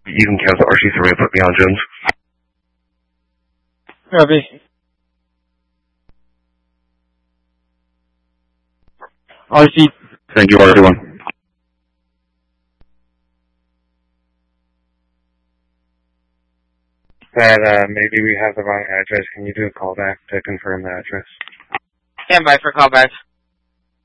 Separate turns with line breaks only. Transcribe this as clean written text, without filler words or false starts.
You can cancel RC3 and put me on Jones.
Copy. RC.
Thank you, RC1.
Maybe we have the wrong address. Can you do a callback to confirm the address?
Stand by for callback.